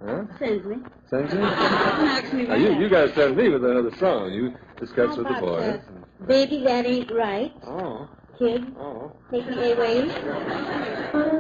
Huh? Sends me. Sends you? Knocks me Now, right you up. guys sent me with another song. You discussed with the How boys. about, Baby, that ain't right. Oh. Kid, Oh. take me away.